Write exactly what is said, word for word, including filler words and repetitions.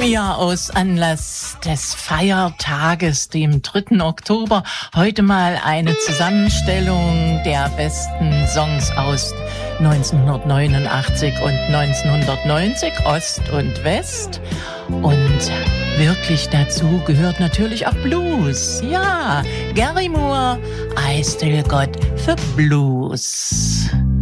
Ja, aus Anlass des Feiertages, dem dritten Oktober, heute mal eine Zusammenstellung der besten Songs aus neunzehnhundertneunundachtzig und neunzehnhundertneunzig, Ost und West. Und wirklich dazu gehört natürlich auch Blues. Ja, Gary Moore, I Still Got the Blues.